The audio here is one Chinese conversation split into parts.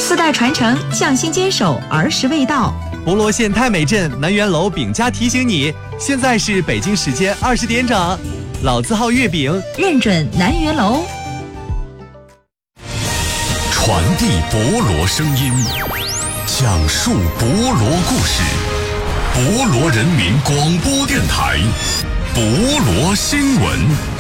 4代传承，匠心坚守，儿时味道。 博罗县太美镇南园楼饼家提醒你，现在是北京时间20点整，老字号月饼认准南园楼。 传递博罗声音，讲述博罗故事，博罗人民广播电台，博罗新闻。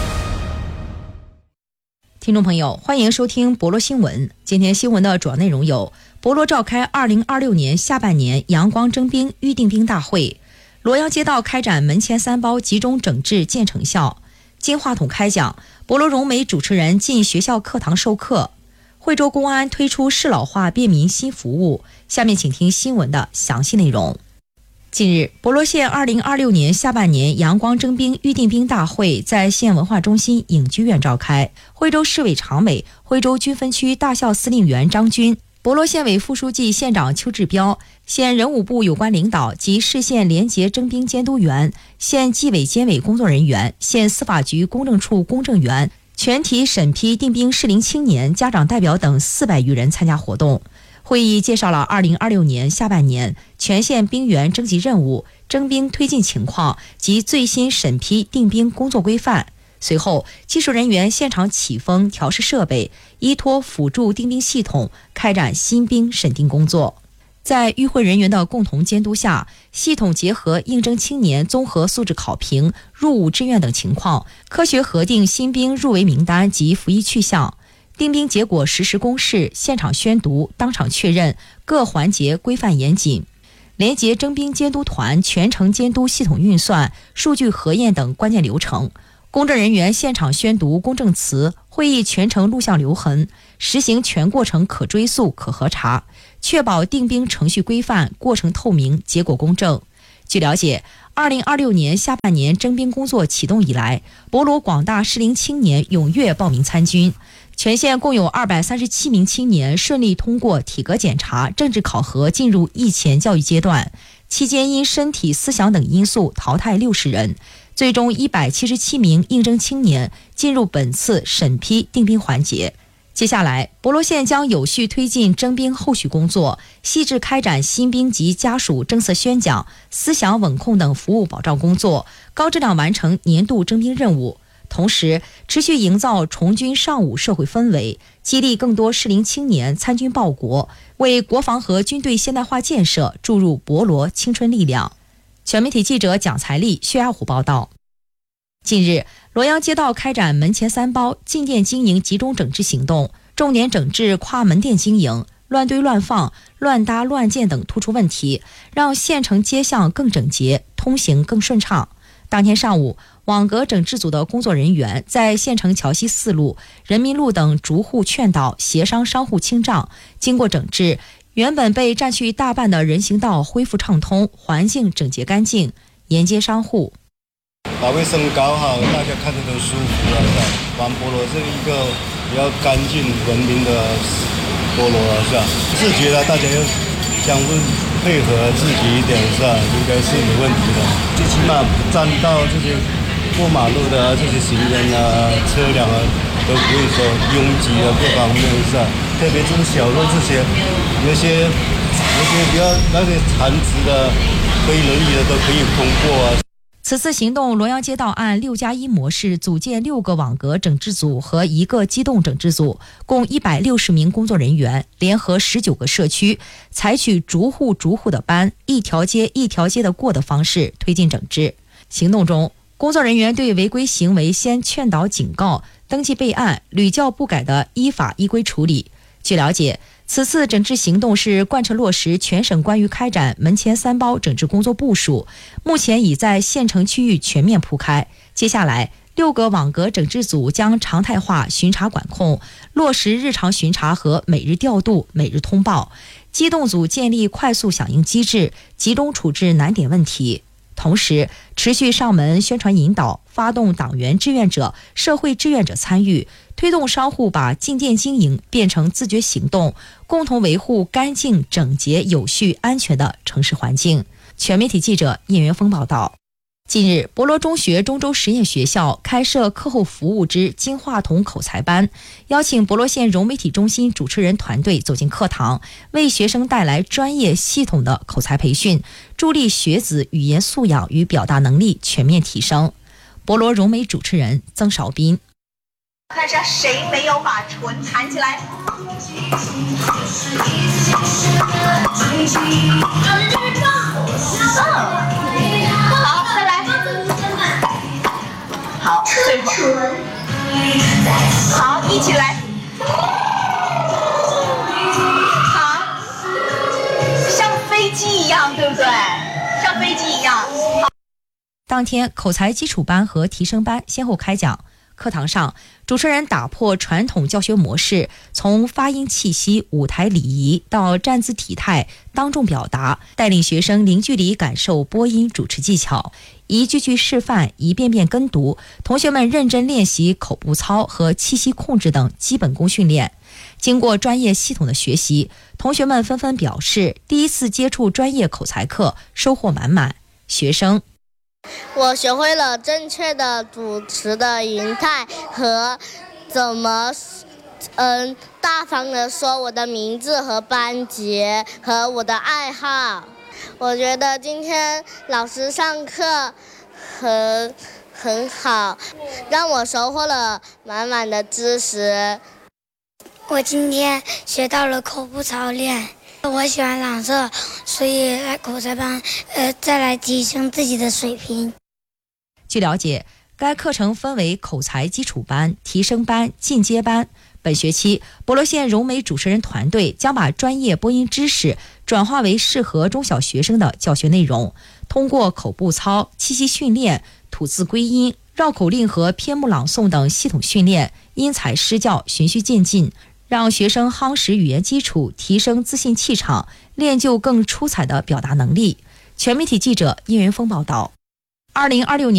听众朋友，欢迎收听博罗新闻。今天新闻的主要内容有：博罗召开2026年下半年阳光征兵预定兵大会；罗阳街道开展门前3包集中整治见成效；金话筒开讲，博罗融媒主持人进学校课堂授课；惠州公安推出适老化便民新服务。下面请听新闻的详细内容。近日，博罗县2026年下半年阳光征兵预定兵大会在县文化中心影剧院召开。惠州市委常委、惠州军分区大校司令员张军、博罗县委副书记、县长邱志彪、县人武部有关领导及市县联结征兵监督员、县纪委监委工作人员、县司法局公证处公证员、全体审批定兵适龄青年家长代表等400余人参加活动。会议介绍了2026年下半年全县兵员征集任务、征兵推进情况及最新审批定兵工作规范。随后，技术人员现场起风调试设备，依托辅助定兵系统开展新兵审定工作。在与会人员的共同监督下，系统结合应征青年综合素质考评、入伍志愿等情况，科学核定新兵入围名单及服役去向。定兵结果实时公示，现场宣读，当场确认，各环节规范严谨。联结征兵监督团全程监督系统运算、数据核验等关键流程。公证人员现场宣读公证词，会议全程录像留痕，实行全过程可追溯、可核查，确保定兵程序规范、过程透明、结果公正。据了解，2026年下半年征兵工作启动以来，博罗广大适龄青年踊跃报名参军。全县共有237名青年顺利通过体格检查、政治考核，进入役前教育阶段。期间因身体、思想等因素淘汰60人，最终177名应征青年进入本次审批定兵环节。接下来，博罗县将有序推进征兵后续工作，细致开展新兵及家属政策宣讲、思想稳控等服务保障工作，高质量完成年度征兵任务。同时，持续营造从军尚武社会氛围，激励更多适龄青年参军报国，为国防和军队现代化建设注入博罗青春力量。全媒体记者蒋才丽、薛亚虎报道。近日，罗阳街道开展门前3包进店经营集中整治行动，重点整治跨门店经营、乱堆乱放、乱搭乱建等突出问题，让县城街巷更整洁，通行更顺畅。当天上午，网格整治组的工作人员在县城桥西4路、人民路等逐户劝导、协商商户清账。经过整治，原本被占去大半的人行道恢复畅通，环境整洁干净。沿街商户把卫生搞好，大家看着都舒服了，是吧？玩博罗是一个比较干净、文明的博罗了，是吧？自觉的，大家要相互配合自己一点，是吧？应该是没问题的。最起码占到这些过马路的这些行人啊、车辆啊，都不会说拥挤的各方面，是吧？特别这种小路这些，有些比较那些残疾的、推轮椅的都可以通过啊。 此次行动，罗阳街道按6+1模式组建6个网格整治组和1个机动整治组，共160名工作人员，联合19个社区，采取逐户逐户的搬、一条街一条街的过的方式推进整治。行动中，工作人员对违规行为先劝导警告，登记备案，屡教不改的依法依规处理。据了解，此次整治行动是贯彻落实全省关于开展门前3包整治工作部署，目前已在县城区域全面铺开。接下来，6个网格整治组将常态化巡查管控，落实日常巡查和每日调度、每日通报。机动组建立快速响应机制，集中处置难点问题。同时，持续上门宣传引导，发动党员志愿者、社会志愿者参与，推动商户把进店经营变成自觉行动，共同维护干净、整洁、有序、安全的城市环境。全媒体记者叶元峰报道。 近日，博罗中学中州实验学校开设课后服务之金话筒口才班，邀请博罗县融媒体中心主持人团队走进课堂，为学生带来专业系统的口才培训，助力学子语言素养与表达能力全面提升。博罗融媒主持人曾韶斌， 看一下谁没有把唇弹起来。好，再来。好，最后。好，一起来。好，像飞机一样，对不对？像飞机一样。 当天，口才基础班和提升班先后开讲。课堂上，主持人打破传统教学模式，从发音气息、舞台礼仪到站姿体态、当众表达，带领学生零距离感受播音主持技巧，一句句示范，一遍遍跟读。同学们认真练习口部操和气息控制等基本功训练。经过专业系统的学习，同学们纷纷表示，第一次接触专业口才课，收获满满。学生： 我学会了正确的主持的语态和怎么大方的说我的名字和班级和我的爱好。我觉得今天老师上课很好，让我收获了满满的知识。 我今天学到了口部操练，我喜欢朗诵，所以来口才班再来提升自己的水平。 据了解，该课程分为口才基础班、提升班、进阶班。本学期，博罗县融媒主持人团队将把专业播音知识转化为适合中小学生的教学内容，通过口部操、气息训练、吐字归音、绕口令和篇目朗诵等系统训练，因材施教，循序渐进，让学生夯实语言基础，提升自信气场，练就更出彩的表达能力。全媒体记者叶元峰报道。2026年